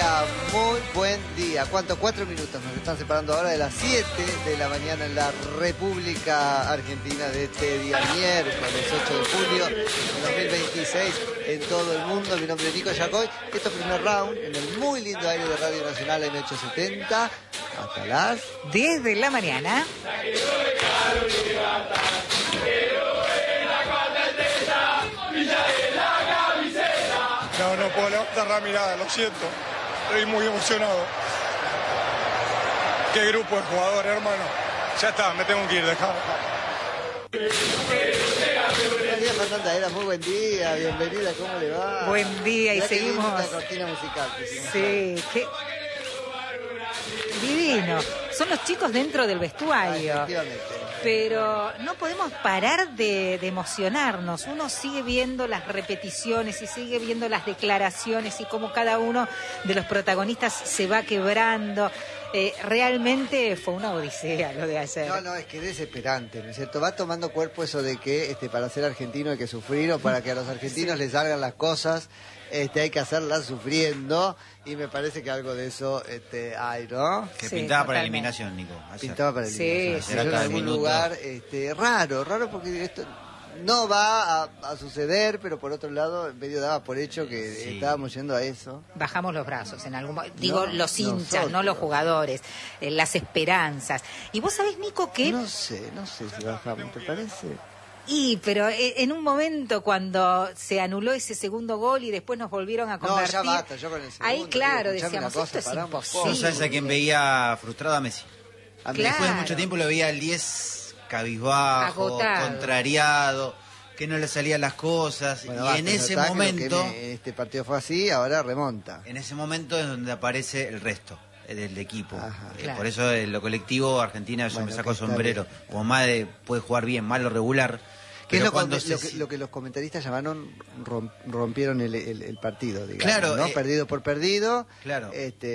día, muy buen día. ¿Cuánto? 4 minutos nos están separando ahora de las 7 de la mañana en la República Argentina de este día miércoles 8 de julio de 2026 en todo el mundo. Mi nombre es Nico Yacoy. Esto es Primer Round en el muy lindo aire de Radio Nacional M870 hasta las 10 de la mañana. No puedo levantar la mirada, lo siento. Estoy muy emocionado. Qué grupo de jugadores, hermano. Ya está, me tengo que ir, dejado. Buen día, Fernanda Era, muy buen día, bienvenida, ¿cómo le va? Buen día, y Mirá que seguimos. linda cortina musical que hicimos. Sí, qué divino. Son los chicos dentro del vestuario. Efectivamente. Pero no podemos parar de emocionarnos. Uno sigue viendo las repeticiones y sigue viendo las declaraciones y cómo cada uno de los protagonistas se va quebrando. Realmente fue una odisea lo de ayer. No, es que es desesperante, ¿no es cierto? Va tomando cuerpo eso de que para ser argentino hay que sufrir, o para que a los argentinos les salgan las cosas hay que hacerlas sufriendo, y me parece que algo de eso hay, ¿no? Que Sí, pintaba para totalmente. eliminación, Nico. Ayer. Pintaba para el Sí, en algún lugar raro porque esto no va a suceder, pero por otro lado medio daba por hecho que estábamos yendo a eso. Bajamos los brazos en algún digo, No, los hinchas, nosotros. no los jugadores, las esperanzas. Y vos sabés, Nico, que No sé si bajamos, ¿te parece? pero en un momento cuando se anuló ese segundo gol y después nos volvieron a No, convertir. ya basta, yo con el segundo. Ahí, claro, digo, escuchame decíamos, una esto es pará un poco. imposible. ¿Vos sabés a quién veía frustrado? A Messi. A mí- Claro. Después de mucho tiempo lo veía al 10 cabizbajo, Agotado. contrariado, que no le salían las cosas. Bueno, y basta, en no ese está, que momento, este partido fue así, ahora remonta. en ese momento es donde aparece el resto del equipo. Ajá. Claro. Por eso en lo colectivo, Argentina, yo Bueno, me saco que está sombrero. bien. Como Made puede jugar bien, malo regular. ¿Qué es Pero lo cuando lo que los comentaristas llamaron rompieron el partido, digamos, Claro, ¿no? Perdido por perdido. Claro.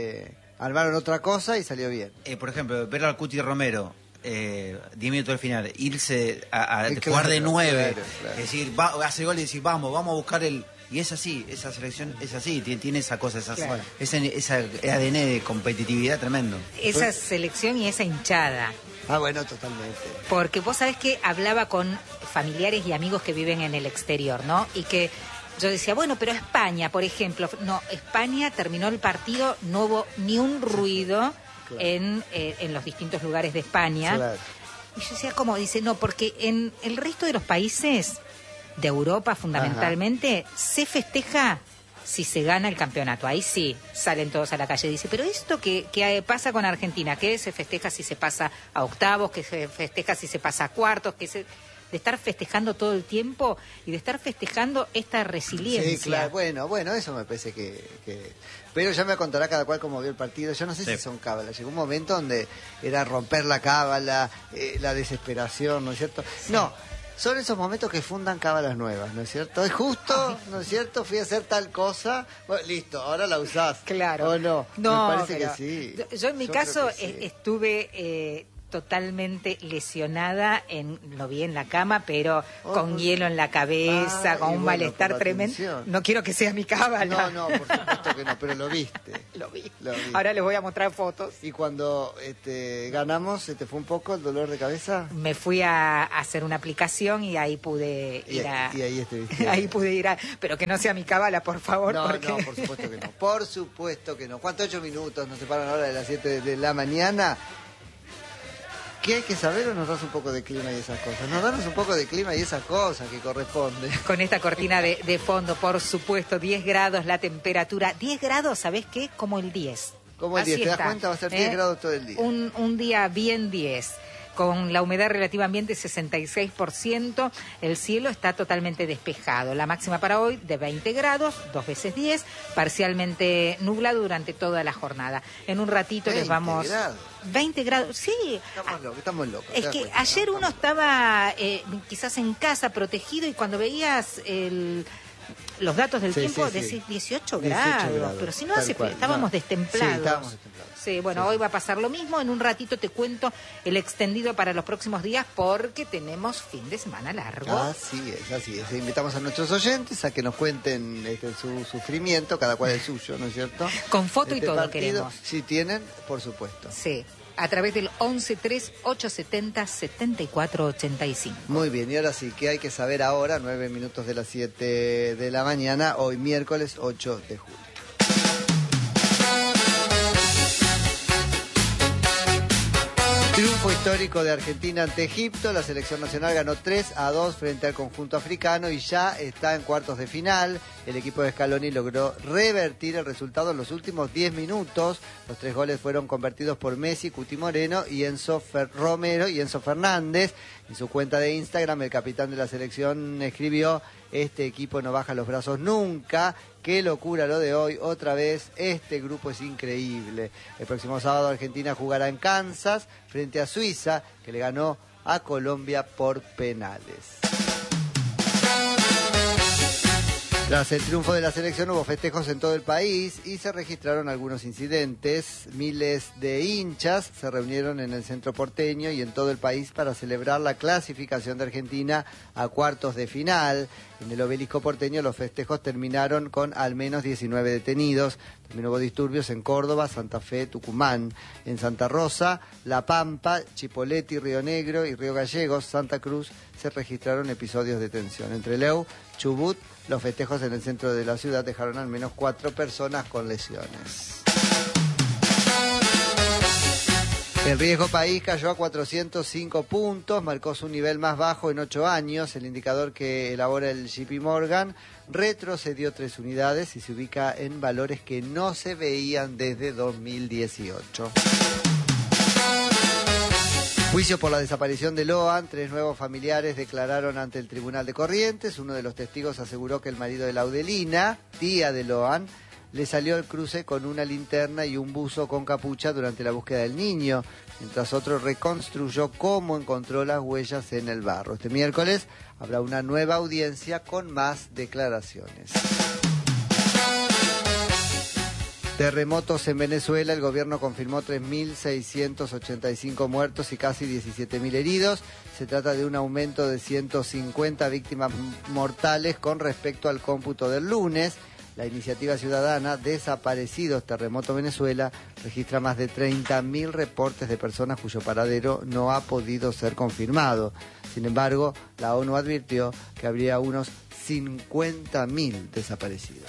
Armaron otra cosa y salió bien. Por ejemplo, ver al Cuti Romero 10 minutos al final, irse a Claro, jugar de 9, claro. es decir, hace gol y decir, vamos a buscar el... Y es así, esa selección es así, tiene esa cosa, Claro. esa ADN de competitividad tremendo. Esa selección y esa hinchada. Ah, bueno, totalmente. Porque vos sabés que hablaba con familiares y amigos que viven en el exterior, ¿no? Y que yo decía, bueno, pero España, por ejemplo, no, España terminó el partido, no hubo ni un ruido Claro. en los distintos lugares de España. Claro. Y yo decía, ¿cómo? Dice, no, porque en el resto de los países de Europa, fundamentalmente, se festeja si se gana el campeonato. Ahí sí, salen todos a la calle. Dice, pero esto que pasa con Argentina, que se festeja si se pasa a octavos, que se festeja si se pasa a cuartos, de estar festejando todo el tiempo y de estar festejando esta resiliencia. Sí, claro. Bueno, eso me parece que... Pero ya me contará cada cual cómo vio el partido. Yo no sé si son cábalas. Llegó un momento donde era romper la cábala, la desesperación, ¿no es cierto? Sí. No, son esos momentos que fundan cábalas nuevas, ¿no es cierto? Es justo, ¿no es cierto? Fui a hacer tal cosa, bueno, listo, ahora la usás. Claro. ¿O no? No, me parece pero que sí. Yo en mi Yo caso creo que sí. estuve totalmente lesionada, lo vi en la cama, pero con hielo en la cabeza, con un malestar por la tremendo. tensión. No quiero que sea mi cábala. No, por supuesto que no, pero lo viste. Lo vi. Lo vi. Ahora les voy a mostrar fotos. Y cuando ganamos, ¿se te fue un poco el dolor de cabeza? Me fui a hacer una aplicación y ahí pude ir a... Y ahí estuviste. Ahí pude ir a... Pero que no sea mi cábala, por favor. No, porque... no, por supuesto que no. Por supuesto que no. ¿Cuántos 8 minutos nos separan ahora de las 7 de la mañana? ¿Qué hay que saber o nos das un poco de clima y esas cosas? Nos danos un poco de clima y esas cosas que corresponde. Con esta cortina de fondo, por supuesto, 10 grados la temperatura. 10 grados, ¿sabés qué? Como el 10. Como el Así 10, ¿te das está. cuenta? Va a ser 10 grados todo el día. Un día bien 10. Con la humedad relativa ambiente 66%, el cielo está totalmente despejado. La máxima para hoy de 20 grados, 2 veces 10, parcialmente nublado durante toda la jornada. En un ratito les vamos... 20 grados. 20 grados, sí. Estamos locos. Es que ayer uno estaba quizás en casa protegido y cuando veías los datos del Sí, tiempo, sí, sí. decís 18 18 grados, grados, pero si no tal hace cual. frío, estábamos No. destemplados. Sí, estábamos destemplados. Sí, bueno, Sí, hoy sí. va a pasar lo mismo. En un ratito te cuento el extendido para los próximos días porque tenemos fin de semana largo. Así es, así es. Invitamos a nuestros oyentes a que nos cuenten su sufrimiento, cada cual el suyo, ¿no es cierto? Con foto y todo partido, queremos. si tienen, por supuesto. Sí, a través del 1138707485. Muy bien, y ahora sí, ¿qué hay que saber ahora? 9 minutos de las 7 de la mañana, hoy miércoles 8 de julio. Triunfo histórico de Argentina ante Egipto. La selección nacional ganó 3-2 frente al conjunto africano y ya está en cuartos de final. El equipo de Scaloni logró revertir el resultado en los últimos 10 minutos. Los 3 goles fueron convertidos por Messi, Cuti Moreno y Enzo Romero y Enzo Fernández. En su cuenta de Instagram, el capitán de la selección escribió: este equipo no baja los brazos nunca. Qué locura lo de hoy, otra vez, este grupo es increíble. El próximo sábado Argentina jugará en Kansas frente a Suiza, que le ganó a Colombia por penales. Tras el triunfo de la selección hubo festejos en todo el país y se registraron algunos incidentes. Miles de hinchas se reunieron en el centro porteño y en todo el país para celebrar la clasificación de Argentina a cuartos de final. En el obelisco porteño los festejos terminaron con al menos 19 detenidos. También hubo disturbios en Córdoba, Santa Fe, Tucumán. En Santa Rosa, La Pampa, Chipoleti, Río Negro y Río Gallegos, Santa Cruz, se registraron episodios de tensión. Entre Leu, Chubut, los festejos en el centro de la ciudad dejaron al menos 4 personas con lesiones. El riesgo país cayó a 405 puntos, marcó su nivel más bajo en 8 años. El indicador que elabora el JP Morgan retrocedió 3 unidades y se ubica en valores que no se veían desde 2018. Juicio por la desaparición de Loan. 3 nuevos familiares declararon ante el Tribunal de Corrientes. Uno de los testigos aseguró que el marido de Laudelina, tía de Loan, le salió al cruce con una linterna y un buzo con capucha durante la búsqueda del niño, mientras otro reconstruyó cómo encontró las huellas en el barro. Este miércoles habrá una nueva audiencia con más declaraciones. Terremotos en Venezuela. El gobierno confirmó 3.685 muertos y casi 17.000 heridos. Se trata de un aumento de 150 víctimas mortales con respecto al cómputo del lunes. La iniciativa ciudadana Desaparecidos Terremoto Venezuela registra más de 30.000 reportes de personas cuyo paradero no ha podido ser confirmado. Sin embargo, la ONU advirtió que habría unos 50.000 desaparecidos.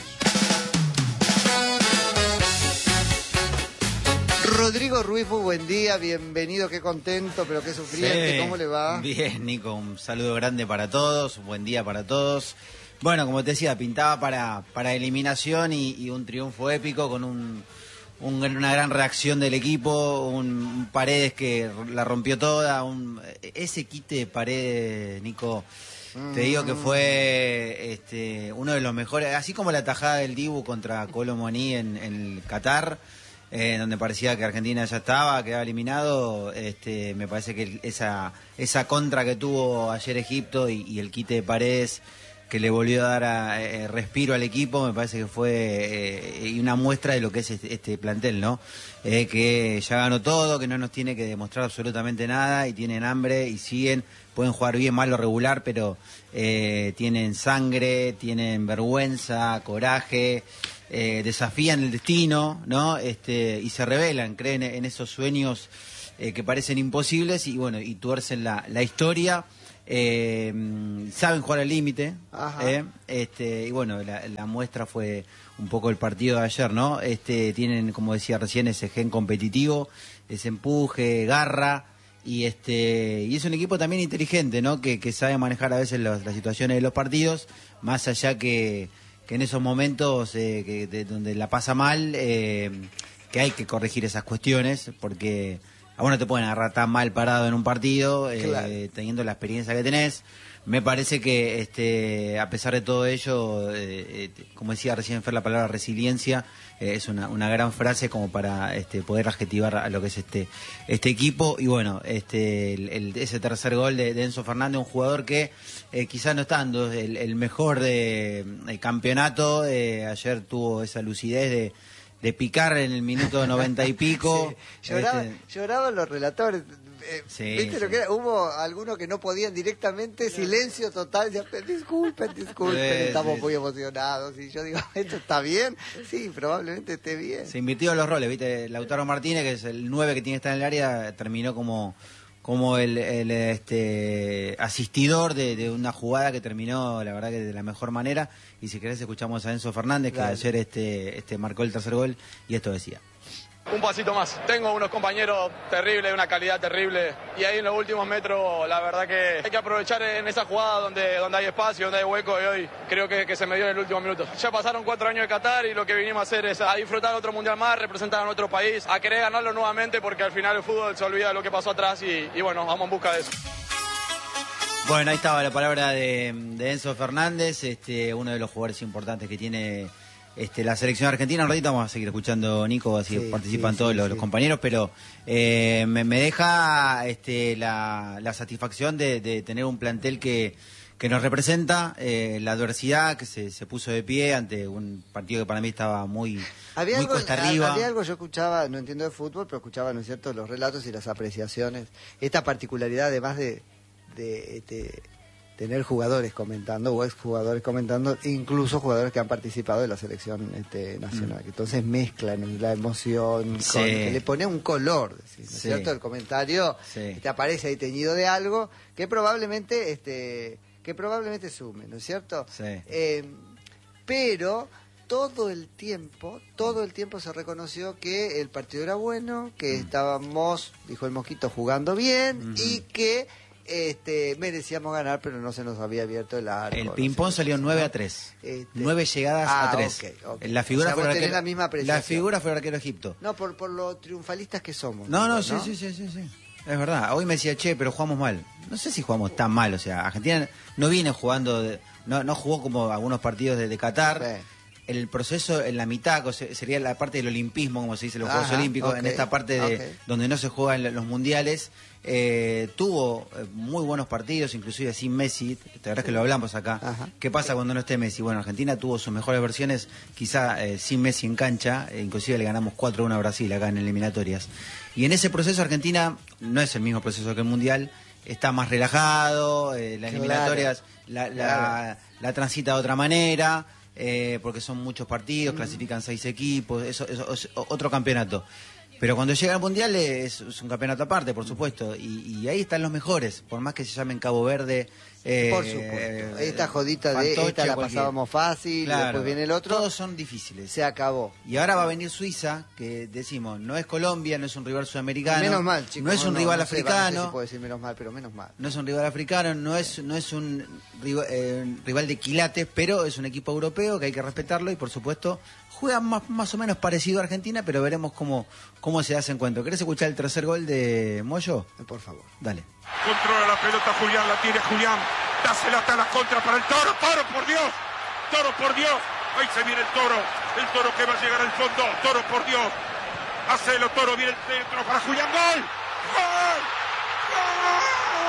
Rodrigo Ruiz, muy buen día, bienvenido, qué contento, pero qué sufriente, Sí. ¿Cómo le va? Bien, Nico, un saludo grande para todos, un buen día para todos. Bueno, como te decía, pintaba para eliminación y un triunfo épico con una gran reacción del equipo, un Paredes que la rompió toda, ese quite de Paredes, Nico, te digo que fue uno de los mejores, así como la tajada del Dibu contra Kolo Muani en el Qatar, donde parecía que Argentina ya quedaba eliminado. Me parece que esa contra que tuvo ayer Egipto y el quite de Paredes que le volvió a dar respiro al equipo, me parece que fue una muestra de lo que es este plantel, ¿no? Que ya ganó todo, que no nos tiene que demostrar absolutamente nada y tienen hambre y siguen, pueden jugar bien, mal o regular, pero tienen sangre, tienen vergüenza, coraje, desafían el destino, ¿no? Y se rebelan, creen en esos sueños que parecen imposibles y bueno, y tuercen la historia. Saben jugar al límite, y bueno, la muestra fue un poco el partido de ayer, ¿no? Tienen, como decía recién, ese gen competitivo, ese empuje, garra, y es un equipo también inteligente, ¿no? Que sabe manejar a veces las situaciones de los partidos, más allá que en esos momentos donde la pasa mal, que hay que corregir esas cuestiones, porque a vos no te pueden agarrar tan mal parado en un partido, Claro. teniendo la experiencia que tenés. Me parece que a pesar de todo ello, como decía recién Fer, la palabra resiliencia es una gran frase como para poder adjetivar a lo que es este equipo. Y bueno, ese tercer gol de Enzo Fernández, un jugador que quizás no está dando el mejor de campeonato. Ayer tuvo esa lucidez de picar en el minuto 90 y pico. Sí. Lloraban los relatores. Sí, ¿Viste lo que era? Hubo algunos que no podían directamente, silencio total. Ya, disculpen, estamos muy emocionados. Y yo digo, ¿esto está bien? Sí, probablemente esté bien. Se invirtieron los roles, ¿viste? Lautaro Martínez, que es el 9 que tiene que estar en el área, terminó como el asistidor de una jugada que terminó, la verdad, que de la mejor manera. Y si querés escuchamos a Enzo Fernández, que Dale. ayer marcó el tercer gol, y esto decía. Un pasito más. Tengo unos compañeros terribles, una calidad terrible. Y ahí en los últimos metros, la verdad que hay que aprovechar en esa jugada donde hay espacio, donde hay hueco. Y hoy creo que se me dio en el último minuto. Ya pasaron 4 años de Qatar y lo que vinimos a hacer es a disfrutar otro mundial más, representar a nuestro país, a querer ganarlo nuevamente, porque al final el fútbol se olvida de lo que pasó atrás y bueno, vamos en busca de eso. Bueno, ahí estaba la palabra de Enzo Fernández, uno de los jugadores importantes que tiene la selección argentina. Un ratito vamos a seguir escuchando, Nico, así Sí, participan sí, todos sí, los sí. compañeros, pero me deja la satisfacción de tener un plantel que nos representa, la adversidad, que se puso de pie ante un partido que para mí estaba muy cuesta arriba. Había algo, yo escuchaba, no entiendo de fútbol, pero escuchaba, ¿no es cierto?, los relatos y las apreciaciones. Esta particularidad, además de tener jugadores comentando o exjugadores comentando, incluso jugadores que han participado de la selección nacional. Entonces mezclan la emoción, Sí. que le pone un color, ¿no es Sí. cierto? El comentario Sí. te aparece ahí teñido de algo que probablemente sume, ¿no es cierto? Sí. Pero todo el tiempo se reconoció que el partido era bueno, que estábamos, dijo el Mosquito, jugando bien y que merecíamos ganar, pero no se nos había abierto el arco. El no ping-pong sé. salió 9 a 3. 9 llegadas a 3. Ok. La figura O sea, fue vos el tenés arquero- la misma apreciación. La figura fue el arquero Egipto. No, por lo triunfalistas que somos. No, digo, sí. Es verdad. Hoy me decía, pero jugamos mal. No sé si jugamos tan mal. O sea, Argentina no viene jugando, no jugó como algunos partidos de Qatar. Sí. El proceso en la mitad, sería la parte del olimpismo, como se dice, los Juegos Ajá, Olímpicos, ok, en esta parte ok. donde no se juegan los mundiales, tuvo muy buenos partidos, inclusive sin Messi. Te verdad que lo hablamos acá. Ajá. ¿Qué pasa cuando no esté Messi? Bueno, Argentina tuvo sus mejores versiones, quizá sin Messi en cancha, inclusive le ganamos 4-1 a Brasil acá en eliminatorias. Y en ese proceso Argentina no es el mismo proceso que el mundial, está más relajado, las eliminatorias la transita de otra manera. Porque son muchos partidos, clasifican 6 equipos, eso es otro campeonato. Pero cuando llega al Mundial es un campeonato aparte, por supuesto, y ahí están los mejores, por más que se llamen Cabo Verde. Por supuesto. Esta jodita de Fantoche, esta la cualquier- pasábamos fácil, Claro, después viene el otro, todos son difíciles. se acabó. Y ahora va a venir Suiza, que decimos, no es Colombia, no es un rival sudamericano, Menos mal, chicos. no es un rival no sé, africano. no sé si puedo decir menos mal, pero menos mal. No es un rival africano, no es un rival de quilates, pero es un equipo europeo que hay que respetarlo y por supuesto juega más o menos parecido a Argentina, pero veremos cómo se hace encuentro. ¿Querés escuchar el tercer gol de Moyo? Por favor. Dale. Controla la pelota Julián, la tiene Julián. Dásela hasta la contra para el Toro. Toro, por Dios. Toro, por Dior. Ahí se viene el Toro. El Toro que va a llegar al fondo. Toro, por Dios. Hacelo, Toro. Viene el centro para Julián. ¡Gol! ¡Gol! ¡Gol!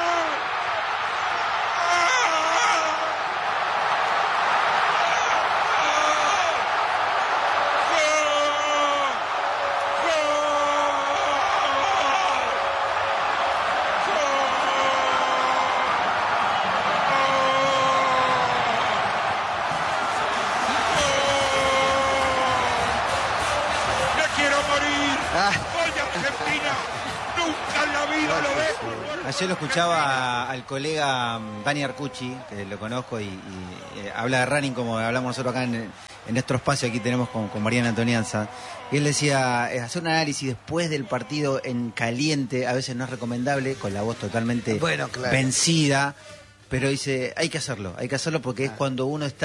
Argentina, nunca en la vida lo ve. Ayer lo escuchaba al colega Dani Arcucci, que lo conozco y habla de running como hablamos nosotros acá en nuestro espacio, aquí tenemos con Mariana Antonianza, y él decía, hacer un análisis después del partido en caliente a veces no es recomendable, con la voz totalmente Bueno, claro. vencida, pero dice, hay que hacerlo porque es cuando uno está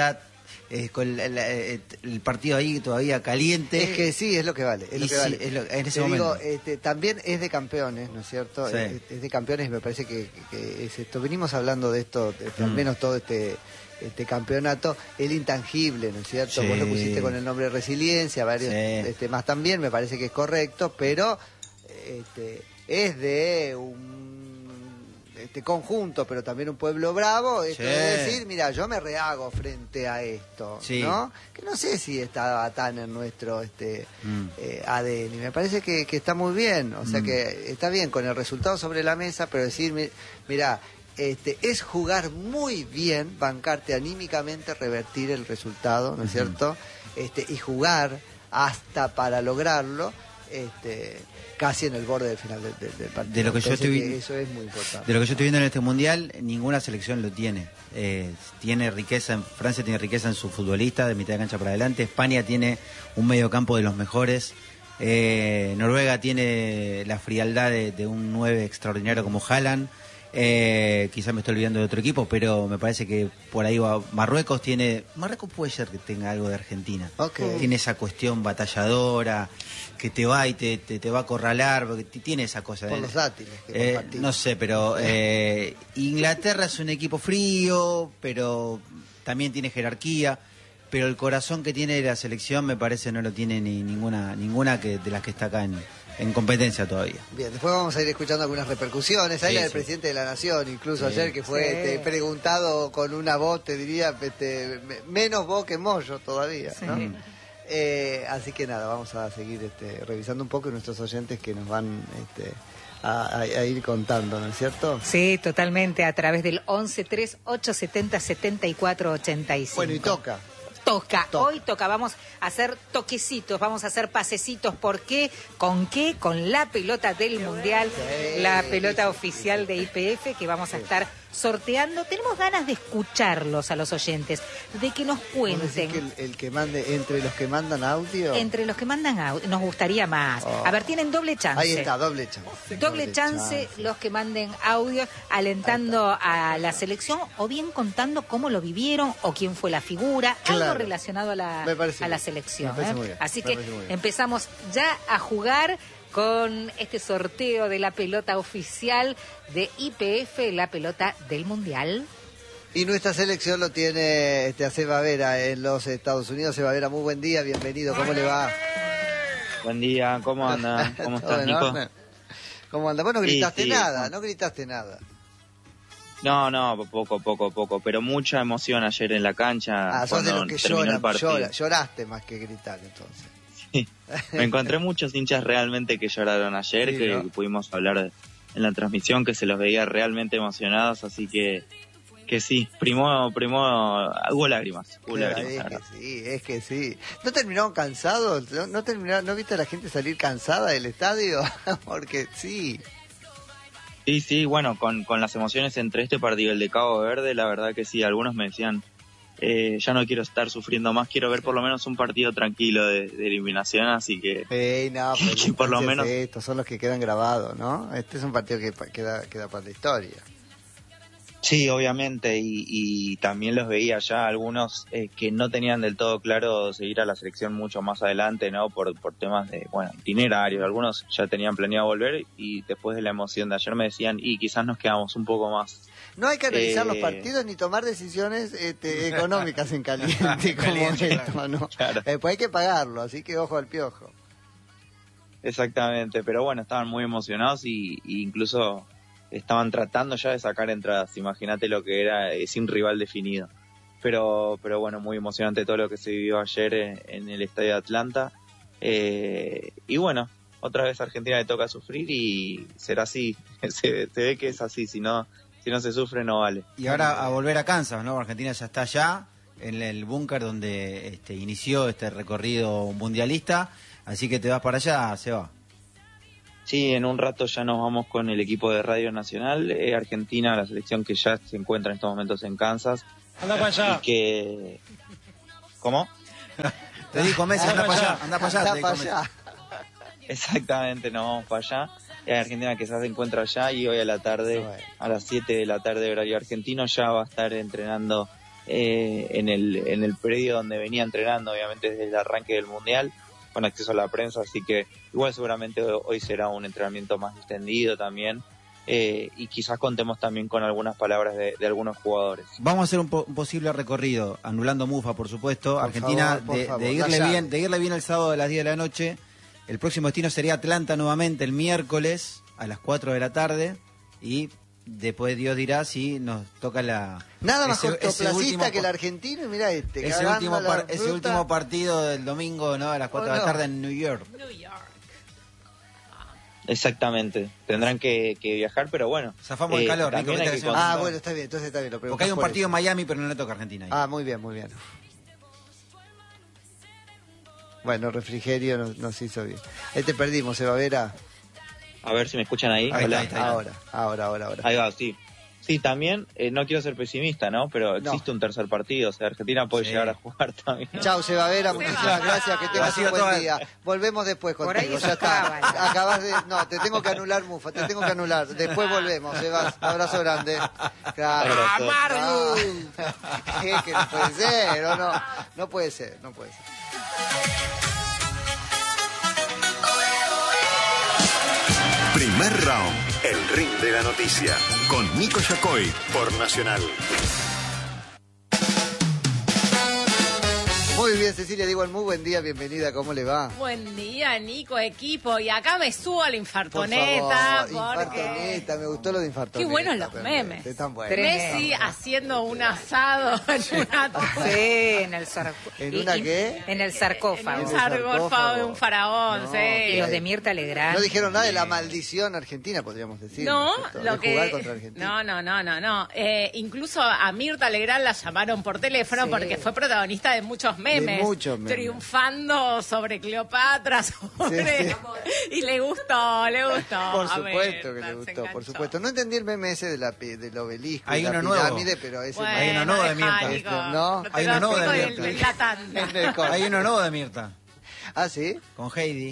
con el partido ahí todavía caliente. Es que sí, es lo que vale. Es lo que sí, vale. En ese Te momento. digo, también es de campeones, ¿no es cierto? Sí. Es de campeones y me parece que es esto. Venimos hablando de esto, al menos todo este campeonato, el intangible, ¿no es cierto? Sí. Vos lo pusiste con el nombre de Resiliencia, varios más también, me parece que es correcto, pero es de un conjunto, pero también un pueblo bravo, esto de decir, mira, yo me rehago frente a esto, ¿no? Que no sé si estaba tan en nuestro ADN, y me parece que está muy bien, o sea que está bien con el resultado sobre la mesa, pero decir, mira, es jugar muy bien, bancarte anímicamente, revertir el resultado, ¿no es cierto? Y jugar hasta para lograrlo, casi en el borde del final del partido. De lo que yo estoy eso es muy importante. De lo que yo estoy viendo en este mundial, ninguna selección lo tiene. Tiene riqueza, Francia tiene riqueza en su futbolista de mitad de cancha para adelante. España tiene un mediocampo de los mejores. Noruega tiene la frialdad de un 9 extraordinario como Haaland. Quizás me estoy olvidando de otro equipo, pero me parece que por ahí va. Marruecos puede ser que tenga algo de Argentina. Tiene esa cuestión batalladora que te va y te va a acorralar, porque tiene esa cosa. Por los dátiles que compartimos. No sé, pero Inglaterra es un equipo frío, pero también tiene jerarquía. Pero el corazón que tiene la selección me parece no lo tiene ninguna de las que está acá en competencia todavía. Bien, después vamos a ir escuchando algunas repercusiones. Ahí la del presidente de la Nación, incluso ayer, que fue preguntado con una voz, te diría, menos voz que Moyo todavía, ¿no? Así que nada, vamos a seguir revisando un poco nuestros oyentes que nos van a ir contando, ¿no es cierto? Sí, totalmente, a través del 1138707485. Bueno, y toca. Hoy toca, vamos a hacer toquecitos, vamos a hacer pasecitos. ¿Por qué? ¿Con qué? Con la pelota del Mundial, la pelota oficial de YPF que vamos a estar sorteando. Tenemos ganas de escucharlos a los oyentes, de que nos cuenten. Que el que mande, entre los que mandan audio. Entre los que mandan audio, nos gustaría más. A ver, tienen doble chance. Ahí está, doble chance. Doble chance los que manden audio alentando a la selección o bien contando cómo lo vivieron o quién fue la figura, algo relacionado a la selección. Así que empezamos ya a jugar con este sorteo de la pelota oficial de YPF, la pelota del Mundial. Y nuestra selección lo tiene a Seba Vera en los Estados Unidos. Seba Vera, muy buen día, bienvenido, ¿cómo le va? Buen día, ¿cómo anda? ¿Cómo estás, Nico? ¿Cómo anda? Vos no gritaste nada, no gritaste nada. No, poco, pero mucha emoción ayer en la cancha. Sos de los que lloraste más que gritar, entonces. Sí. Me encontré muchos hinchas realmente que lloraron ayer, que pudimos hablar en la transmisión, que se los veía realmente emocionados, así que sí, primó, hubo lágrimas. Es que sí. ¿No terminaron cansados? ¿No viste a la gente salir cansada del estadio? Porque sí. Sí, bueno, con las emociones entre este partido y el de Cabo Verde, la verdad que sí, algunos me decían, ya no quiero estar sufriendo más, quiero ver por lo menos un partido tranquilo de eliminación, así que, que por lo menos estos son los que quedan grabados, ¿no? Este es un partido que queda para la historia. Sí, obviamente, y también los veía ya algunos que no tenían del todo claro seguir a la selección mucho más adelante, ¿no? Por temas de, itinerarios, algunos ya tenían planeado volver y después de la emoción de ayer me decían, y quizás nos quedamos un poco más. No hay que analizar los partidos ni tomar decisiones económicas en caliente como esto, ¿no? Claro. Pues hay que pagarlo, así que ojo al piojo. Exactamente, pero bueno, estaban muy emocionados y incluso estaban tratando ya de sacar entradas, imagínate lo que era sin rival definido. Pero bueno, muy emocionante todo lo que se vivió ayer en el estadio de Atlanta. Y bueno, otra vez a Argentina le toca sufrir y será así, se ve que es así, si no se sufre no vale. Y ahora a volver a Kansas, ¿no? Argentina ya está allá, en el búnker donde inició este recorrido mundialista, así que te vas para allá, Seba. Sí, en un rato ya nos vamos con el equipo de Radio Nacional, Argentina, la selección que ya se encuentra en estos momentos en Kansas. Anda para allá. Y que... ¿Cómo? Te dijo Messi, anda para allá. Exactamente, nos vamos para allá. Argentina que ya se encuentra allá y hoy a la tarde, a las 7 de la tarde horario argentino, ya va a estar entrenando en el predio donde venía entrenando, obviamente desde el arranque del Mundial, con acceso a la prensa, así que igual seguramente hoy será un entrenamiento más extendido también, y quizás contemos también con algunas palabras de algunos jugadores. Vamos a hacer un posible recorrido, anulando Mufa, por supuesto. Por Argentina, favor, de irle bien el sábado a las 10 de la noche. El próximo destino sería Atlanta nuevamente el miércoles a las 4 de la tarde, y después Dios dirá si nos toca nada más cortoplacista que el argentino, y mira ese último partido del domingo, ¿no? A las 4 de la tarde en New York. Exactamente, tendrán que viajar, pero bueno. Zafamos el calor, Nico, bueno, está bien, entonces está bien. Lo porque hay un partido en Miami, pero no le toca a Argentina. Ahí. Muy bien. Bueno, refrigerio nos hizo bien. Perdimos, Eva Vera. A ver si me escuchan ahí. Ahí está. Ahora. Ahí va, sí. Sí, también, no quiero ser pesimista, ¿no? Pero existe un tercer partido, o sea, Argentina puede llegar a jugar también. Chau, Sebavera, muchísimas gracias, que tengas un buen día. Volvemos después contigo, ya está. Acabas de... No, te tengo que anular, Mufa, Después volvemos, Sebas. Abrazo grande. Claro. ¡Amargo! Que no puede ser, ¿o no? No puede ser. Primer round, el ring de la noticia, con Nico Yacoy por Nacional. Muy bien, Cecilia, digo, muy buen día, bienvenida, ¿cómo le va? Buen día, Nico, equipo, y acá me subo a la infartoneta. Por favor, infartoneta, me gustó lo de infartoneta. Qué buenos los memes. Están buenos. Messi haciendo un asado en una... Sí, en el sarcófago. ¿En una qué? En el sarcófago. En un sarcófago de un faraón, No, sí. Y los de Mirta Legrand. No dijeron nada de la maldición argentina, podríamos decir. No, lo que... jugar contra Argentina. No. Incluso a Mirta Legrand la llamaron por teléfono porque fue protagonista de muchos memes. Triunfando sobre Cleopatra, y le gustó. Por supuesto que le gustó, por supuesto. No entendí el meme ese del obelisco, hay de la uno pirámide, nuevo. pero ese... Hay uno nuevo de Mirta. ¿No? Hay uno nuevo de Mirta. Hay uno nuevo de Mirta. ¿Ah, sí? Con Heidi.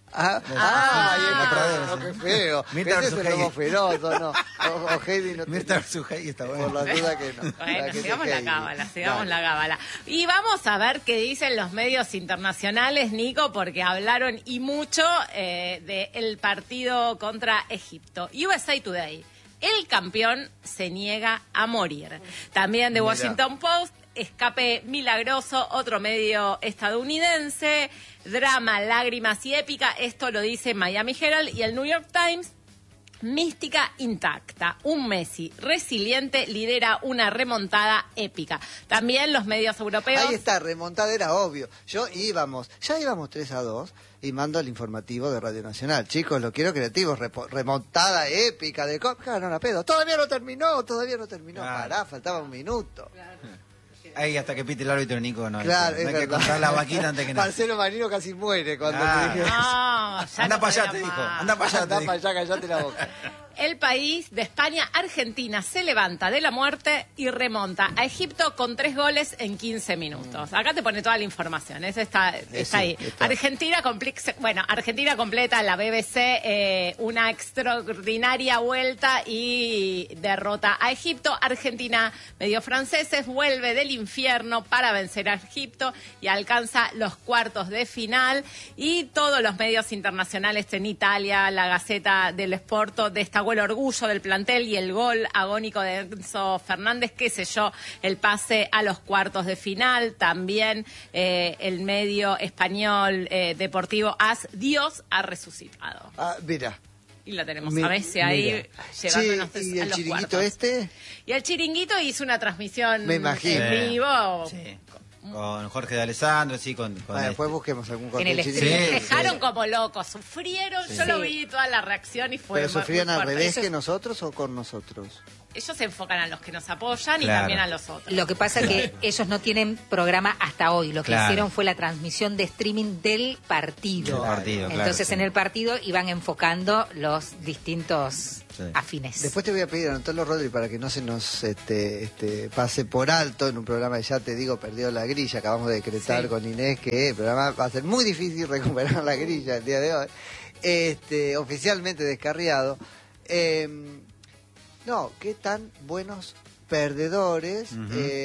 Qué feo. Mirta Ese es el lobo feroz, ¿no? O Heidi no. Mirta versus Heidi está bueno. Por la duda que no. Bueno, sigamos la cábala. Y vamos a ver qué dicen los medios internacionales, Nico, porque hablaron y mucho del partido contra Egipto. USA Today. El campeón se niega a morir. También de Washington Post, escape milagroso, otro medio estadounidense, drama, lágrimas y épica, esto lo dice Miami Herald, y el New York Times, mística intacta. Un Messi resiliente lidera una remontada épica. También los medios europeos... Ahí está, remontada era obvio. Ya íbamos 3-2 y mando el informativo de Radio Nacional. Chicos, lo quiero creativo, remontada épica de Ganaron a pedo. Todavía no terminó. Pará, faltaba un minuto. Claro. Ahí hasta que pite el árbitro, Nico, no. Claro, hay que contar la vaquita antes que nada. Marcelo Marino casi muere cuando le dije eso. Anda para allá, te dijo. Anda para allá, callate la boca. El país de España, Argentina, se levanta de la muerte y remonta a Egipto con 3 goles en 15 minutos. Acá te pone toda la información, eso está ahí. Argentina completa la BBC una extraordinaria vuelta y derrota a Egipto. Argentina, medio franceses, vuelve del infierno para vencer a Egipto y alcanza los cuartos de final. Y todos los medios internacionales en Italia, la Gaceta dello Sport, destacó el orgullo del plantel y el gol agónico de Enzo Fernández que selló el pase a los cuartos de final. También el medio español deportivo AS, Dios ha resucitado. Mira. Y la tenemos a veces ahí llevándonos ¿y el a los chiringuito cuartos. Y el chiringuito hizo una transmisión en vivo. Sí. Con Jorge de Alessandro, sí, con después busquemos algún en el dejaron como locos, sufrieron, yo lo vi toda la reacción y fue... ¿Pero sufrían al revés que que nosotros o con nosotros? Ellos se enfocan a los que nos apoyan y también a los otros. Lo que pasa es que ellos no tienen programa hasta hoy. Lo que hicieron fue la transmisión de streaming del partido. Entonces en el partido iban enfocando los distintos afines. Después te voy a pedir, anotarlo, Rodri, para que no se nos pase por alto en un programa que ya te digo, perdió la grilla. Acabamos de decretar con Inés que el programa va a ser muy difícil recuperar la grilla el día de hoy. Oficialmente descarriado. No, qué tan buenos perdedores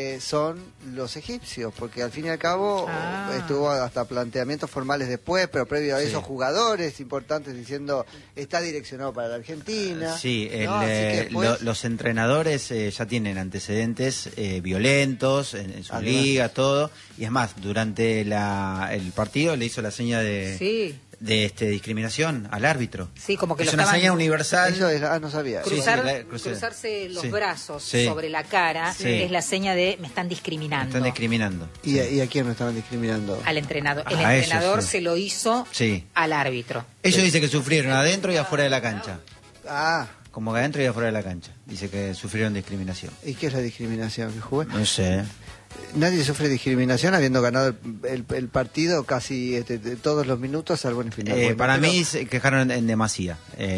son los egipcios, porque al fin y al cabo estuvo hasta planteamientos formales después, pero previo a esos jugadores importantes diciendo está direccionado para la Argentina. Sí, ¿no? Así que después... los entrenadores ya tienen antecedentes violentos en su liga, todo, y es más, durante el partido le hizo la seña de discriminación al árbitro. Sí, como que es una seña universal. Eso es, no sabía. Cruzarse los brazos sobre la cara es la seña de me están discriminando. Me están discriminando. ¿Y a quién me estaban discriminando? Al entrenador. El entrenador se lo hizo al árbitro. Ellos dicen que sufrieron adentro y afuera de la cancha. Ah. Como que adentro y afuera de la cancha. Dice que sufrieron discriminación. ¿Y qué es la discriminación que jugué? No sé. Nadie sufre discriminación habiendo ganado el partido casi todos los minutos, salvo en el final. Para mí se quejaron en demasía.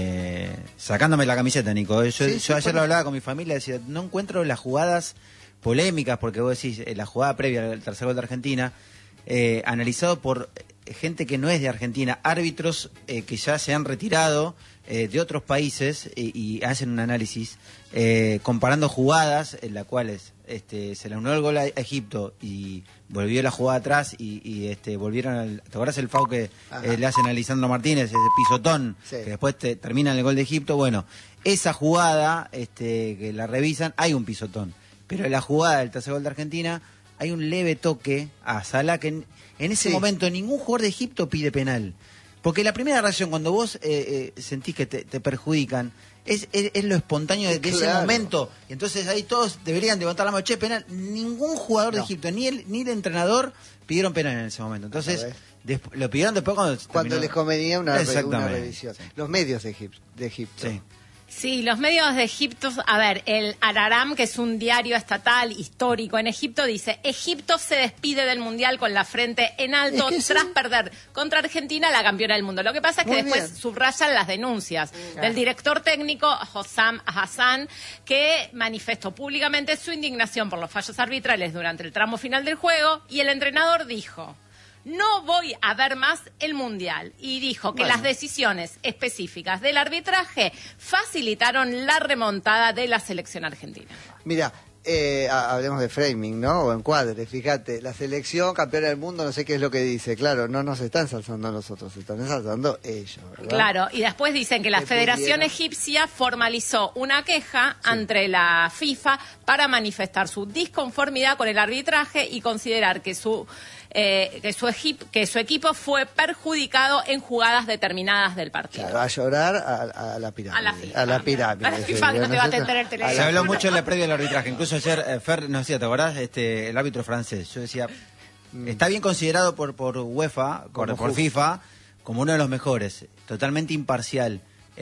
Sacándome la camiseta, Nico. Yo ayer lo hablaba con mi familia, decía, no encuentro las jugadas polémicas, porque vos decís, la jugada previa al tercer gol de Argentina, analizado por gente que no es de Argentina, árbitros que ya se han retirado de otros países y hacen un análisis comparando jugadas en las cuales se le anuló el gol a Egipto y volvió la jugada atrás y volvieron ¿te acordás el foul que le hacen a Lisandro Martínez, ese pisotón que después termina en el gol de Egipto? Bueno, esa jugada que la revisan, hay un pisotón, pero en la jugada del tercer gol de Argentina hay un leve toque a Salah que en ese momento ningún jugador de Egipto pide penal. Porque la primera reacción, cuando vos sentís que te perjudican, es lo espontáneo de ese momento. Y entonces ahí todos deberían levantar la mano, penal. Ningún jugador de Egipto, ni el entrenador, pidieron penal en ese momento. Entonces, lo pidieron después cuando les convenía una revisión. Sí. Los medios de Egipto. Sí. Sí, los medios de Egipto, a ver, el Araram, que es un diario estatal histórico en Egipto, dice, Egipto se despide del Mundial con la frente en alto tras perder contra Argentina, la campeona del mundo. Lo que pasa es que después subrayan las denuncias del director técnico Hossam Hassan, que manifestó públicamente su indignación por los fallos arbitrales durante el tramo final del juego, y el entrenador dijo... No voy a ver más el Mundial. Y dijo que las decisiones específicas del arbitraje facilitaron la remontada de la selección argentina. Mira, hablemos de framing, ¿no? O encuadre, fíjate, la selección campeona del mundo, no sé qué es lo que dice. Claro, no nos están ensalzando a nosotros, se están ensalzando ellos, ¿verdad? Claro, y después dicen que la Federación Egipcia formalizó una queja ante la FIFA para manifestar su disconformidad con el arbitraje y considerar que su equipo fue perjudicado en jugadas determinadas del partido. Claro, a llorar a la pirámide. A la pirámide. La FIFA no te va a atender el teléfono. Se habló mucho en la previa del arbitraje. Incluso ayer, Fer, no sé, ¿te acordás? El árbitro francés. Yo decía, está bien considerado por UEFA, por FIFA, como uno de los mejores. Totalmente imparcial.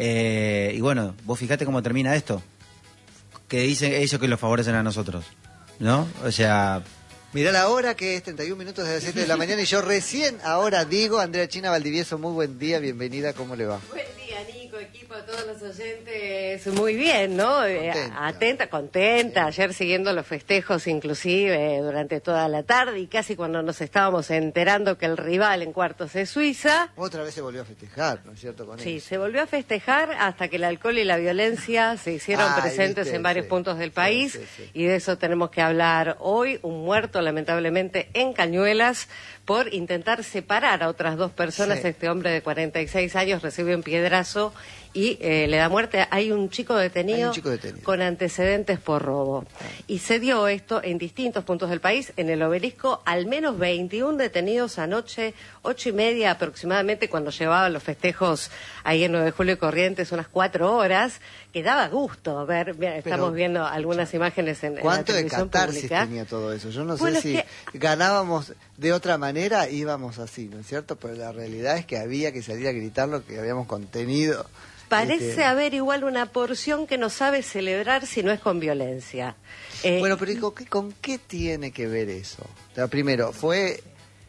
Y bueno, vos fijate cómo termina esto. Que dicen ellos que los favorecen a nosotros, ¿no? O sea... Mirá la hora que es 31 minutos de las 7 de la mañana y yo recién ahora digo, Andrea China Valdivieso, muy buen día, bienvenida, ¿cómo le va? Buen día, Nico, equipo, a todos los oyentes, muy bien, ¿no? Atenta, contenta, ayer siguiendo los festejos inclusive durante toda la tarde y casi cuando nos estábamos enterando que el rival en cuartos es Suiza. Otra vez se volvió a festejar, ¿no es cierto? Sí, se volvió a festejar hasta que el alcohol y la violencia se hicieron presentes en varios puntos del país y de eso tenemos que hablar hoy, un muerto lamentablemente en Cañuelas por intentar separar a otras dos personas. Este hombre de 46 años recibe un piedrazo y le da muerte. Hay un chico detenido con antecedentes por robo. Y se dio esto en distintos puntos del país. En el Obelisco, al menos 21 detenidos anoche, 8:30 aproximadamente, cuando llevaban los festejos ahí en 9 de Julio y Corrientes, unas 4 horas, que daba gusto ver. Estamos viendo algunas imágenes en la televisión pública. ¿Cuánto de catarsis tenía todo eso? Yo no sé si ganábamos de otra manera, íbamos así, ¿no es cierto? Pero la realidad es que había que salir a gritar lo que habíamos contenido. Parece haber igual una porción que no sabe celebrar si no es con violencia. Bueno, pero ¿con qué tiene que ver eso? O sea, primero, ¿fue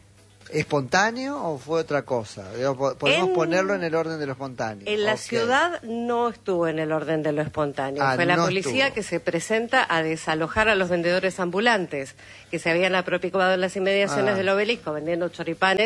espontáneo o fue otra cosa? Podemos ponerlo en el orden de lo espontáneo. En la ciudad no estuvo en el orden de lo espontáneo. Fue la policía que se presenta a desalojar a los vendedores ambulantes que se habían apropiado en las inmediaciones del Obelisco vendiendo choripanes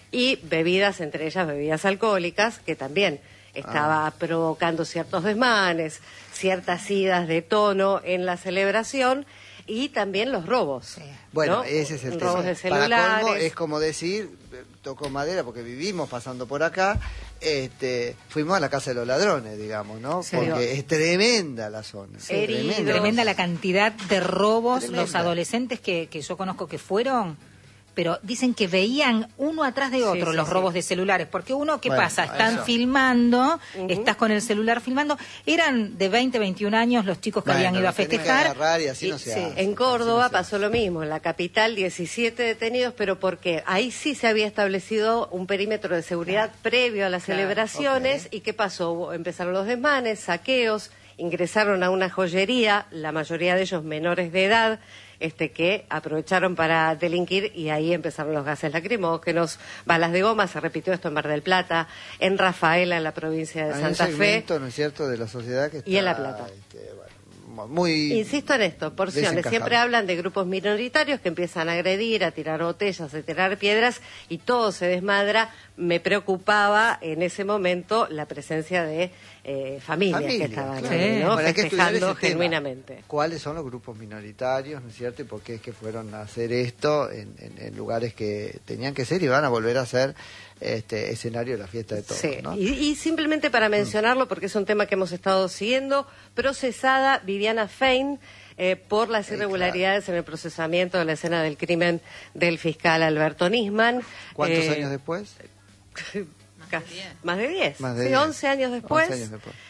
y bebidas, entre ellas bebidas alcohólicas, que también estaba provocando ciertos desmanes, ciertas idas de tono en la celebración y también los robos. Sí. Bueno, ¿no? ese es el robos tema. de celulares. Para colmo, es como decir, tocó madera porque vivimos pasando por acá, fuimos a la casa de los ladrones, digamos, ¿no? Sí. Porque es tremenda la zona. Sí, Tremenda la cantidad de robos, Tremenda. los adolescentes que yo conozco que fueron, pero dicen que veían uno atrás de otro los robos de celulares, porque uno, ¿qué Bueno, pasa? Están eso. filmando, estás con el celular filmando, eran de 20, 21 años los chicos que habían ido a tenés que festejar. agarrar y así no se sí. hace. En Córdoba Así no se pasó lo mismo, en la capital 17 detenidos, pero porque ahí sí se había establecido un perímetro de seguridad previo a las celebraciones. ¿Y qué pasó? Empezaron los desmanes, saqueos, ingresaron a una joyería, la mayoría de ellos menores de edad, que aprovecharon para delinquir, y ahí empezaron los gases lacrimógenos, balas de goma. Se repitió esto en Mar del Plata, en Rafaela, en la provincia de Hay Santa un Fe, segmento, ¿no es cierto?, de la sociedad que está, y en La Plata. muy... Insisto en esto, porciones. desencajado. Siempre hablan de grupos minoritarios que empiezan a agredir, a tirar botellas, a tirar piedras, y todo se desmadra. Me preocupaba en ese momento la presencia de familias que estaban claro. ahí, ¿no? Bueno, hay que estudiar Festejando ese tema. genuinamente. ¿Cuáles son los grupos minoritarios, ¿no es cierto? Y por qué es que fueron a hacer esto en lugares que tenían que ser y van a volver a ser escenario de la fiesta de todos, Sí, ¿no? y simplemente para mencionarlo, porque es un tema que hemos estado siguiendo, procesada Viviana Fein por las irregularidades en el procesamiento de la escena del crimen del fiscal Alberto Nisman. ¿Cuántos años después? Más de 10. Más de Sí, 10. 11 años después. 11 años después.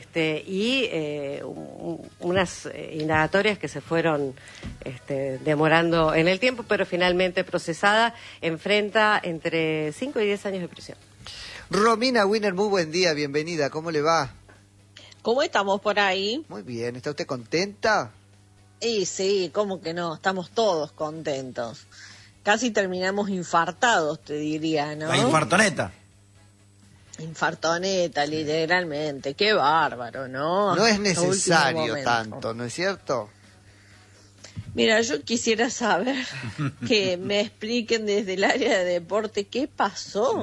Unas indagatorias que se fueron demorando en el tiempo, pero finalmente procesada, enfrenta entre 5 y 10 años de prisión. Romina Wiener, muy buen día, bienvenida, ¿cómo le va? ¿Cómo estamos por ahí? Muy bien, ¿está usted contenta? Y sí, ¿cómo que no? Estamos todos contentos. Casi terminamos infartados, te diría, ¿no? La infartoneta. Infartoneta, literalmente. Qué bárbaro, ¿no? No es Hasta último necesario momento. tanto, ¿no es cierto? Mira, yo quisiera saber que me expliquen desde el área de deporte qué pasó.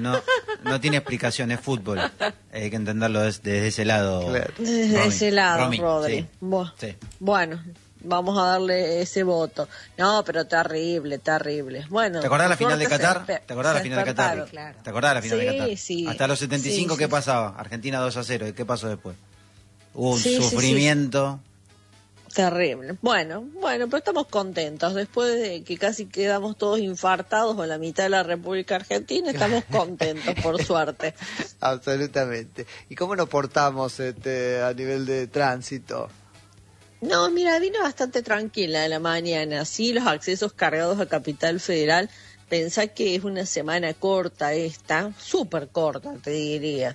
No tiene explicación, es fútbol. Hay que entenderlo desde ese lado. Claro. Desde Romy. ese lado, Romy, Rodri. sí. Bu- Sí. Bueno, vamos a darle ese voto. No, pero terrible, terrible. Bueno, ¿Te acordás la por final de suerte Qatar? se ¿Te acordás la se final de Qatar? despertaron. Claro. ¿Te acordás la final de Sí, Qatar? sí. Hasta los 75, Sí, ¿qué sí. pasaba? Argentina 2-0. ¿Y qué pasó después? Hubo un Sí, sí, sí. sufrimiento. Terrible. Bueno, pero estamos contentos. Después de que casi quedamos todos infartados o la mitad de la República Argentina, estamos contentos, por suerte. Absolutamente. ¿Y cómo nos portamos a nivel de tránsito? No, mira, vino bastante tranquila de la mañana. Sí, los accesos cargados a Capital Federal. Pensá que es una semana corta esta, súper corta, te diría.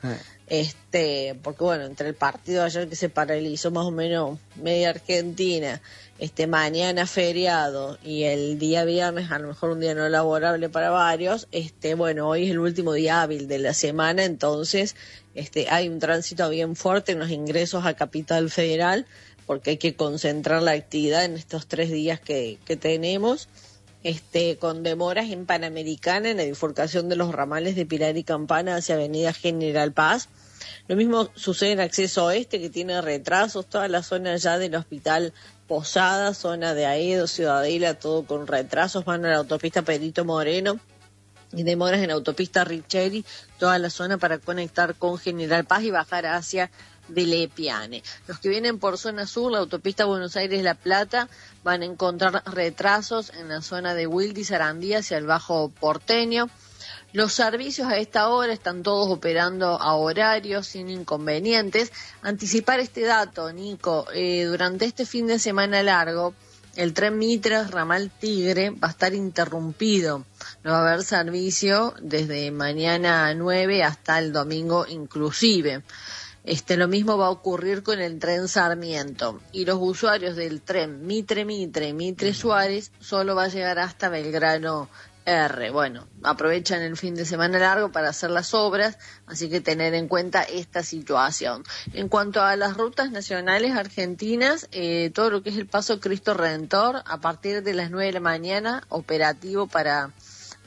Porque bueno, entre el partido ayer que se paralizó más o menos media Argentina, mañana feriado y el día viernes a lo mejor un día no laborable para varios, bueno, hoy es el último día hábil de la semana, entonces hay un tránsito bien fuerte en los ingresos a Capital Federal, porque hay que concentrar la actividad en estos 3 días que tenemos. Con demoras en Panamericana en la bifurcación de los ramales de Pilar y Campana hacia Avenida General Paz. Lo mismo sucede en acceso oeste, que tiene retrasos, toda la zona ya del Hospital Posada, zona de Aedo, Ciudadela, todo con retrasos, van a la autopista Perito Moreno y demoras en la autopista Richeri, toda la zona para conectar con General Paz y bajar hacia de Lepiane. Los que vienen por zona sur, la autopista Buenos Aires-La Plata, van a encontrar retrasos en la zona de Wilde y Sarandí hacia el Bajo Porteño. Los servicios a esta hora están todos operando a horario sin inconvenientes. Anticipar este dato, Nico, durante este fin de semana largo, el tren Mitre Ramal Tigre va a estar interrumpido. No va a haber servicio desde mañana 9 hasta el domingo inclusive. Lo mismo va a ocurrir con el tren Sarmiento, y los usuarios del tren Mitre Suárez solo va a llegar hasta Belgrano R. Bueno, aprovechan el fin de semana largo para hacer las obras, así que tener en cuenta esta situación. En cuanto a las rutas nacionales argentinas, todo lo que es el Paso Cristo Redentor, a partir de las 9 de la mañana, operativo para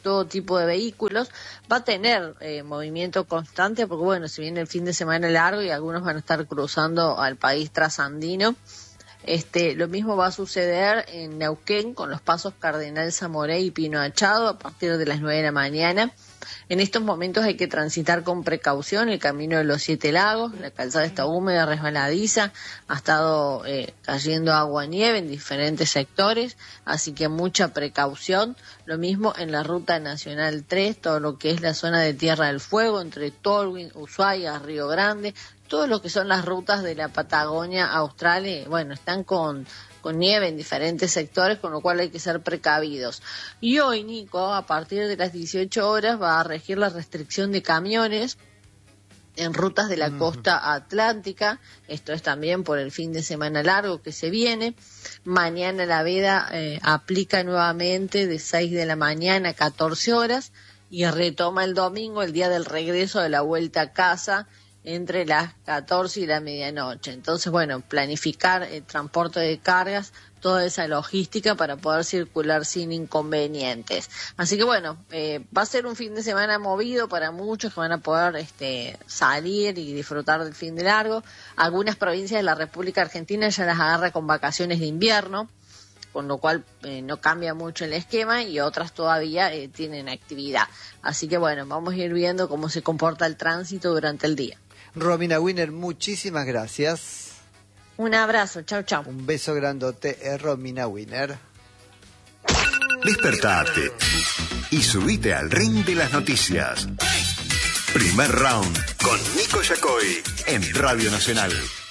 todo tipo de vehículos. Va a tener movimiento constante porque, bueno, si viene el fin de semana largo y algunos van a estar cruzando al país trasandino. Lo mismo va a suceder en Neuquén con los pasos Cardenal Zamoré y Pino Achado a partir de las 9 de la mañana. En estos momentos hay que transitar con precaución el camino de los 7 lagos. La calzada está húmeda, resbaladiza, ha estado cayendo agua-nieve en diferentes sectores, así que mucha precaución. Lo mismo en la Ruta Nacional 3, todo lo que es la zona de Tierra del Fuego, entre Tolwyn, Ushuaia, Río Grande, todo lo que son las rutas de la Patagonia Austral, bueno, están con nieve en diferentes sectores, con lo cual hay que ser precavidos. Y hoy, Nico, a partir de las 18 horas va a regir la restricción de camiones en rutas de la costa atlántica. Esto es también por el fin de semana largo que se viene. Mañana la veda aplica nuevamente de 6 de la mañana a 14 horas y retoma el domingo, el día del regreso de la vuelta a casa, entre las 14 y la medianoche. Entonces, bueno, planificar el transporte de cargas, toda esa logística para poder circular sin inconvenientes. Así que, bueno, va a ser un fin de semana movido para muchos que van a poder salir y disfrutar del fin de largo. Algunas provincias de la República Argentina ya las agarra con vacaciones de invierno, con lo cual no cambia mucho el esquema, y otras todavía tienen actividad. Así que, bueno, vamos a ir viendo cómo se comporta el tránsito durante el día. Romina Winer, muchísimas gracias. Un abrazo, chau, chau. Un beso grandote, Romina Winer. Despertate y subite al ring de las noticias. Primer round con Nico Yacoy en Radio Nacional.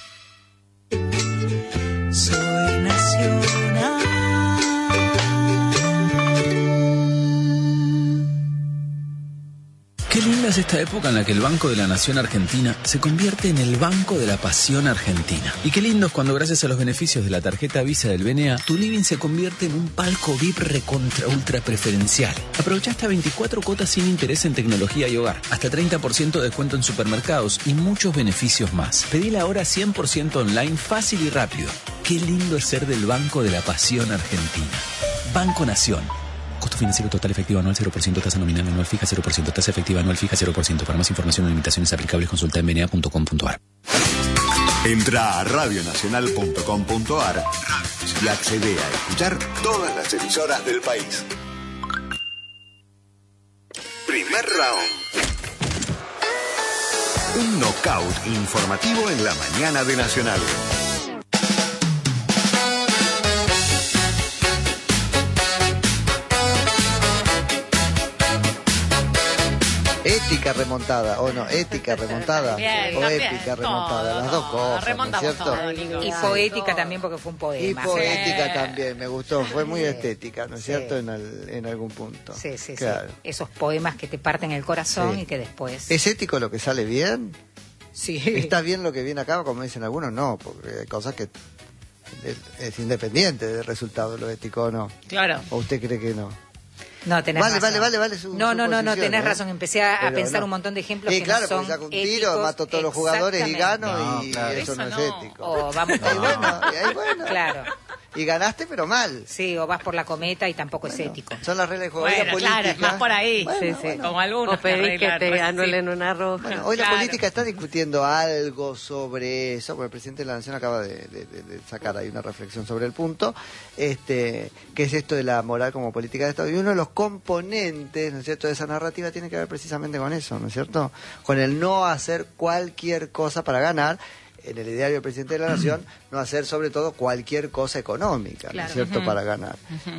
Soy nacional. Qué linda es esta época en la que el Banco de la Nación Argentina se convierte en el Banco de la Pasión Argentina. Y qué lindo es cuando, gracias a los beneficios de la tarjeta Visa del BNA, tu living se convierte en un palco VIP recontra ultra preferencial. Aprovecha hasta 24 cuotas sin interés en tecnología y hogar, hasta 30% de descuento en supermercados y muchos beneficios más. Pedila ahora 100% online, fácil y rápido. Qué lindo es ser del Banco de la Pasión Argentina. Banco Nación. Costo financiero total efectivo anual 0%, tasa nominal anual fija 0%, tasa efectiva anual fija 0%. Para más información o limitaciones aplicables, consulta en bna.com.ar. Entra a radionacional.com.ar y accede a escuchar todas las emisoras del país. Primer round. Un knockout informativo en la mañana de Nacional. Ética remontada, o no, ética remontada, Bien, o también, épica remontada, todo, las dos cosas, remontamos ¿no es cierto? todo, Nico. Y poética también, porque fue un Y poema. poética Sí. también, me gustó, fue muy estética, ¿no es Sí. cierto? En algún punto. Sí, sí, Claro. sí. Esos poemas que te parten el corazón Sí. y que después... ¿Es ético lo que sale bien? Sí. ¿Está bien lo que viene acá, como dicen algunos? No, porque hay cosas que es independiente del resultado de lo ético, ¿o no? Claro. ¿O usted cree que no? No, tenés razón. Vale. No, tenés razón. Empecé a Pero pensar no. un montón de ejemplos Sí, que claro, no son porque saco un tiro, éticos. mato todos los jugadores y gano, Exactamente. y claro. eso no es Eso no. ético. O vamos Y ahí bueno. Claro. Y ganaste, pero mal. Sí, o vas por la cometa y tampoco es ético. Son las reglas de juego. Bueno, Hoy la política, claro, es más por ahí. Bueno, Sí, bueno. como algunos O pedís que te anulen una roja. Bueno, hoy la Claro. política está discutiendo algo sobre eso, porque el presidente de la Nación acaba de sacar ahí una reflexión sobre el punto, que es esto de la moral como política de Estado. Y uno de los componentes, ¿no es cierto?, de esa narrativa tiene que ver precisamente con eso, ¿no es cierto? Con el no hacer cualquier cosa para ganar. En el ideario del presidente de la Nación, no hacer sobre todo cualquier cosa económica, ¿no Claro. es cierto?, para ganar.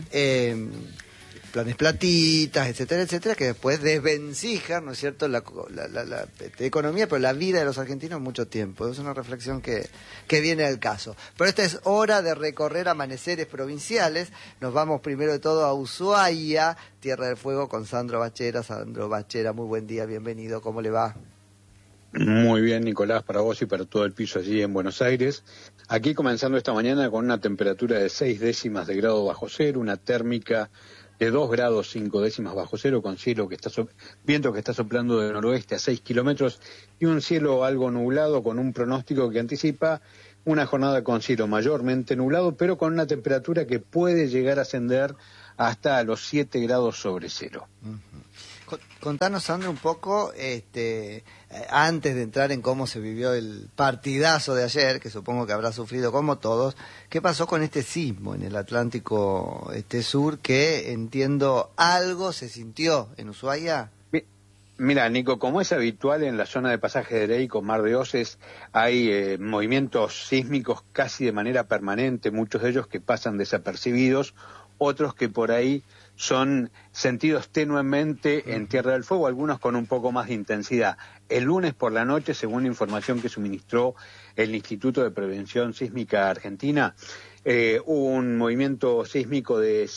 Planes platitas, etcétera, etcétera, que después desvencijan, ¿no es cierto?, la economía, pero la vida de los argentinos mucho tiempo. Es una reflexión que viene al caso. Pero esta es hora de recorrer amaneceres provinciales. Nos vamos primero de todo a Ushuaia, Tierra del Fuego, con Sandro Bachera. Sandro Bachera, muy buen día, bienvenido, ¿cómo le va? Muy bien, Nicolás, para vos y para todo el piso allí en Buenos Aires. Aquí comenzando esta mañana con una temperatura de 6 décimas de grado bajo cero, una térmica de 2 grados 5 décimas bajo cero, con cielo que está viento que está soplando de noroeste a 6 kilómetros y un cielo algo nublado con un pronóstico que anticipa una jornada con cielo mayormente nublado, pero con una temperatura que puede llegar a ascender hasta los 7 grados sobre cero. Contanos, Sandro, un poco, antes de entrar en cómo se vivió el partidazo de ayer, que supongo que habrá sufrido como todos, ¿qué pasó con este sismo en el Atlántico Sur, que entiendo algo se sintió en Ushuaia? Mira, Nico, como es habitual en la zona de Pasaje de Drey con Mar de Oces, hay movimientos sísmicos casi de manera permanente, muchos de ellos que pasan desapercibidos, otros que por ahí son sentidos tenuemente en Tierra del Fuego, algunos con un poco más de intensidad. El lunes por la noche, según la información que suministró el Instituto de Prevención Sísmica Argentina, hubo un movimiento sísmico de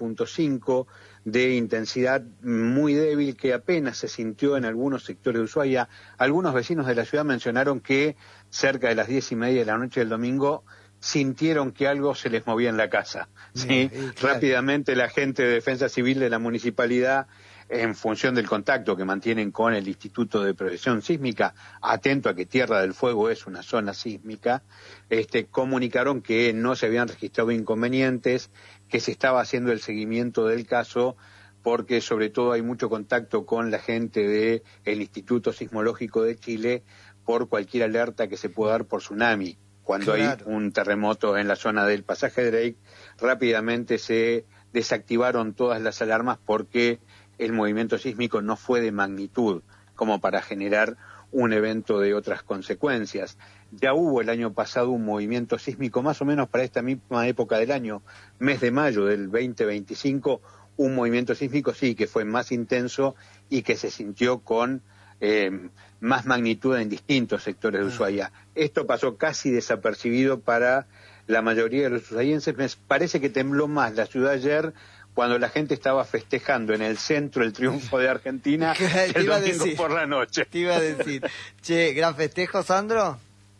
5.5 de intensidad muy débil que apenas se sintió en algunos sectores de Ushuaia. Algunos vecinos de la ciudad mencionaron que cerca de las 10:30 de la noche del domingo sintieron que algo se les movía en la casa. ¿Sí? Claro. Rápidamente la gente de Defensa Civil de la municipalidad, en función del contacto que mantienen con el Instituto de Prevención Sísmica, atento a que Tierra del Fuego es una zona sísmica, comunicaron que no se habían registrado inconvenientes, que se estaba haciendo el seguimiento del caso, porque sobre todo hay mucho contacto con la gente del Instituto Sismológico de Chile por cualquier alerta que se pueda dar por tsunami. Cuando hay un terremoto en la zona del Pasaje de Drake, rápidamente se desactivaron todas las alarmas porque el movimiento sísmico no fue de magnitud como para generar un evento de otras consecuencias. Ya hubo el año pasado un movimiento sísmico más o menos para esta misma época del año, mes de mayo del 2025, un movimiento sísmico sí que fue más intenso y que se sintió con más magnitud en distintos sectores de Ushuaia. Esto pasó casi desapercibido para la mayoría de los ushuaienses. Me parece que tembló más la ciudad ayer cuando la gente estaba festejando en el centro el triunfo de Argentina el domingo por la noche. Te iba a decir. Che, ¿gran festejo, Sandro?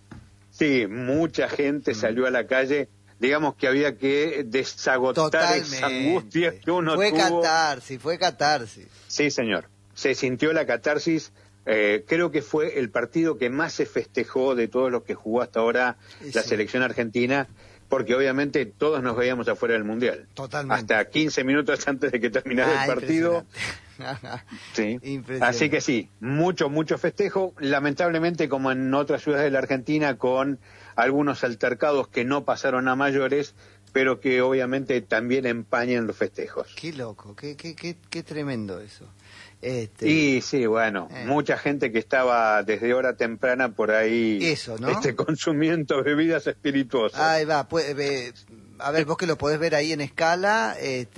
Sí, mucha gente salió a la calle. Digamos que había que desagotar esa angustia que uno tuvo. Fue catarsis. Sí, señor. Se sintió la catarsis. Creo que fue el partido que más se festejó de todos los que jugó hasta ahora la selección argentina, porque obviamente todos nos veíamos afuera del Mundial. Totalmente. Hasta 15 minutos antes de que terminara el partido. Sí. Así que sí, mucho festejo. Lamentablemente, como en otras ciudades de la Argentina, con algunos altercados que no pasaron a mayores, pero que obviamente también empañan los festejos. Qué loco, qué tremendo eso. Y sí, bueno, mucha gente que estaba desde hora temprana por ahí consumiendo bebidas espirituosas. Ahí va, a ver, vos que lo podés ver ahí en escala,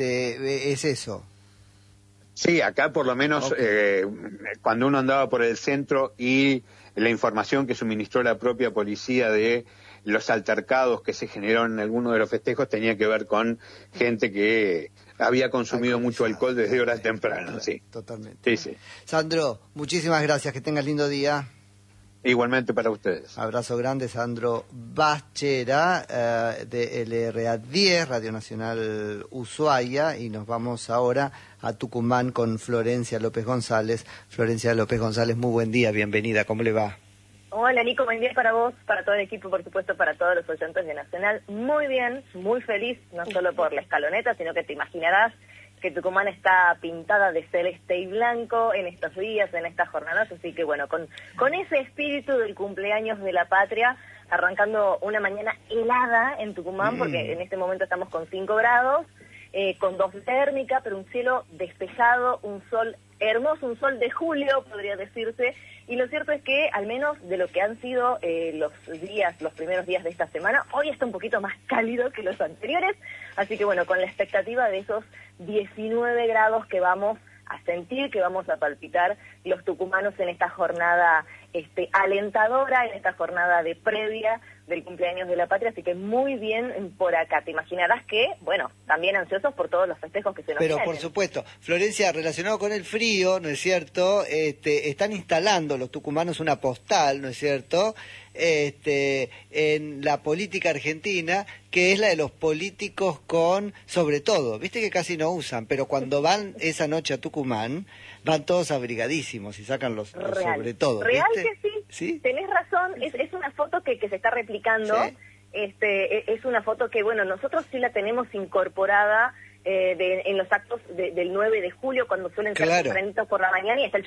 es eso. Sí, acá por lo menos cuando uno andaba por el centro y la información que suministró la propia policía de los altercados que se generaron en algunos de los festejos tenía que ver con gente que había consumido mucho alcohol desde horas tempranas. Sí, totalmente. Sí. Sandro, muchísimas gracias, que tengas lindo día. Igualmente para ustedes. Abrazo grande, Sandro Bachera, de LRA 10, Radio Nacional Ushuaia, y nos vamos ahora a Tucumán con Florencia López González. Florencia López González, muy buen día, bienvenida, ¿cómo le va? Hola Nico, buen día para vos, para todo el equipo, por supuesto, para todos los oyentes de Nacional. Muy bien, muy feliz, no solo por la escaloneta, sino que te imaginarás que Tucumán está pintada de celeste y blanco en estos días, en estas jornadas, así que bueno, con ese espíritu del cumpleaños de la patria, arrancando una mañana helada en Tucumán, porque en este momento estamos con 5 grados, con 2 térmica, pero un cielo despejado, un sol hermoso, un sol de julio, podría decirse, y lo cierto es que, al menos de lo que han sido los primeros días de esta semana, hoy está un poquito más cálido que los anteriores, así que bueno, con la expectativa de esos 19 grados que vamos a sentir, que vamos a palpitar los tucumanos en esta jornada alentadora, en esta jornada de previa del cumpleaños de la patria, así que muy bien por acá. Te imaginarás que, bueno, también ansiosos por todos los festejos que se nos vienen. Pero por supuesto, Florencia, relacionado con el frío, ¿no es cierto? Están instalando los tucumanos una postal, ¿no es cierto?, en la política argentina, que es la de los políticos con, sobre todo, viste que casi no usan, pero cuando van esa noche a Tucumán, van todos abrigadísimos y sacan los sobre todo. Real que sí, tenés razón, es una foto que se está replicando, ¿sí? Es una foto que, bueno, nosotros sí la tenemos incorporada en los actos del 9 de julio, cuando suelen ser tempranitos por la mañana, y está el